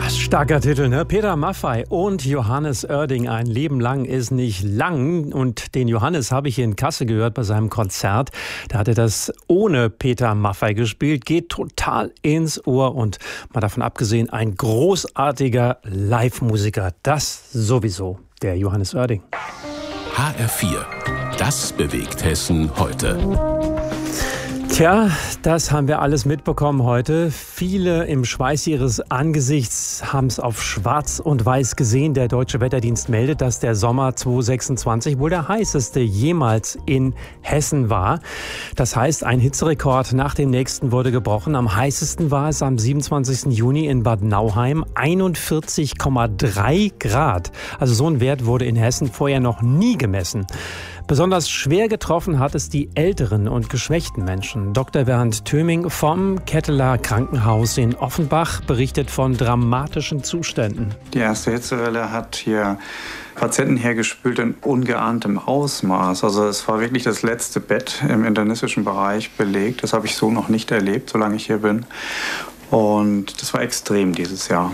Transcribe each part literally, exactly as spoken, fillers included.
Starker Titel, ne? Peter Maffay und Johannes Oerding. Ein Leben lang ist nicht lang. Und den Johannes habe ich in Kassel gehört bei seinem Konzert. Da hat er das ohne Peter Maffay gespielt. Geht total ins Ohr. Und mal davon abgesehen, ein großartiger Live-Musiker. Das sowieso, der Johannes Oerding. H R vier. Das bewegt Hessen heute. Tja, das haben wir alles mitbekommen heute. Viele im Schweiß ihres Angesichts haben es auf Schwarz und Weiß gesehen. Der Deutsche Wetterdienst meldet, dass der Sommer zweitausendsechsundzwanzig wohl der heißeste jemals in Hessen war. Das heißt, ein Hitzerekord nach dem nächsten wurde gebrochen. Am heißesten war es am siebenundzwanzigsten Juni in Bad Nauheim, einundvierzig Komma drei Grad. Also so ein Wert wurde in Hessen vorher noch nie gemessen. Besonders schwer getroffen hat es die älteren und geschwächten Menschen. Doktor Bernd Thöming vom Ketteler Krankenhaus in Offenbach berichtet von dramatischen Zuständen. Die erste Hitzewelle hat hier Patienten hergespült in ungeahntem Ausmaß. Also es war wirklich das letzte Bett im internistischen Bereich belegt. Das habe ich so noch nicht erlebt, solange ich hier bin. Und das war extrem dieses Jahr.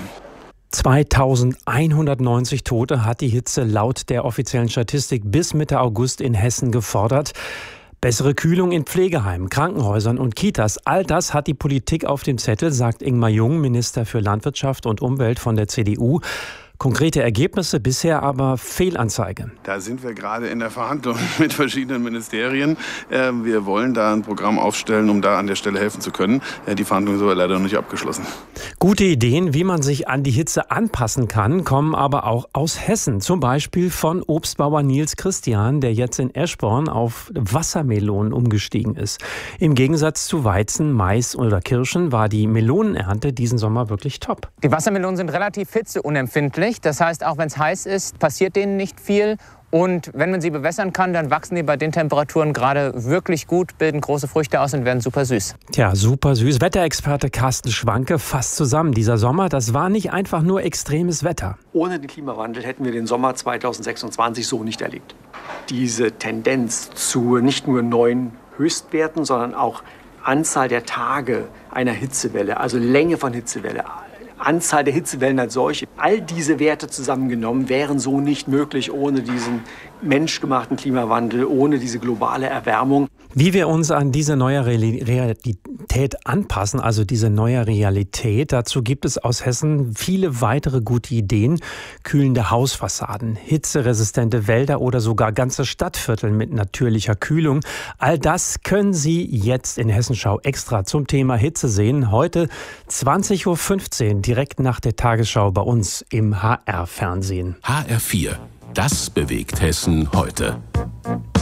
zweitausendeinhundertneunzig Tote hat die Hitze laut der offiziellen Statistik bis Mitte August in Hessen gefordert. Bessere Kühlung in Pflegeheimen, Krankenhäusern und Kitas, all das hat die Politik auf dem Zettel, sagt Ingmar Jung, Minister für Landwirtschaft und Umwelt von der C D U. Konkrete Ergebnisse bisher aber Fehlanzeige. Da sind wir gerade in der Verhandlung mit verschiedenen Ministerien. Wir wollen da ein Programm aufstellen, um da an der Stelle helfen zu können. Die Verhandlungen sind aber leider noch nicht abgeschlossen. Gute Ideen, wie man sich an die Hitze anpassen kann, kommen aber auch aus Hessen. Zum Beispiel von Obstbauer Nils Christian, der jetzt in Eschborn auf Wassermelonen umgestiegen ist. Im Gegensatz zu Weizen, Mais oder Kirschen war die Melonenernte diesen Sommer wirklich top. Die Wassermelonen sind relativ hitzeunempfindlich. Das heißt, auch wenn es heiß ist, passiert denen nicht viel. Und wenn man sie bewässern kann, dann wachsen die bei den Temperaturen gerade wirklich gut, bilden große Früchte aus und werden super süß. Tja, super süß. Wetterexperte Carsten Schwanke fasst zusammen. Dieser Sommer, das war nicht einfach nur extremes Wetter. Ohne den Klimawandel hätten wir den Sommer zweitausendsechsundzwanzig so nicht erlebt. Diese Tendenz zu nicht nur neuen Höchstwerten, sondern auch Anzahl der Tage einer Hitzewelle, also Länge von Hitzewelle, Anzahl der Hitzewellen als solche. All diese Werte zusammengenommen wären so nicht möglich ohne diesen menschgemachten Klimawandel, ohne diese globale Erwärmung. Wie wir uns an diese neue Realität anpassen, also diese neue Realität, dazu gibt es aus Hessen viele weitere gute Ideen. Kühlende Hausfassaden, hitzeresistente Wälder oder sogar ganze Stadtviertel mit natürlicher Kühlung. All das können Sie jetzt in Hessenschau extra zum Thema Hitze sehen. Heute zwanzig Uhr fünfzehn, direkt nach der Tagesschau bei uns im H R-Fernsehen. H R vier. Das bewegt Hessen heute.